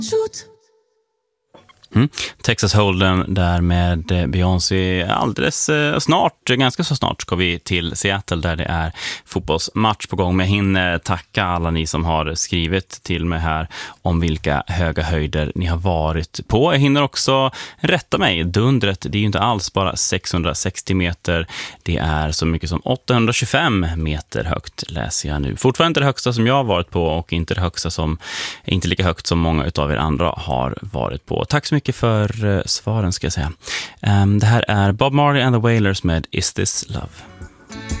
Texas Hold'em där med Beyoncé. Alldeles snart, ganska så snart ska vi till Seattle där det är fotbollsmatch på gång. Men jag hinner tacka alla ni som har skrivit till mig här om vilka höga höjder ni har varit på. Jag hinner också rätta mig. Dundret, det är ju inte alls bara 660 meter. Det är så mycket som 825 meter högt läser jag nu. Fortfarande inte det högsta som jag har varit på och inte det högsta som, inte lika högt som många utav er andra har varit på. Tack så mycket för svaren ska jag säga. Det här är Bob Marley and the Wailers med Is This Love?